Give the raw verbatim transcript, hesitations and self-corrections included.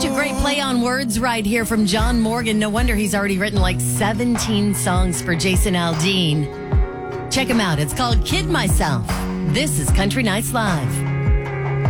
Such a great play on words right here from John Morgan. No wonder he's already written like seventeen songs for Jason Aldean. Check him out. It's called Kid Myself. This is Country Nights Live.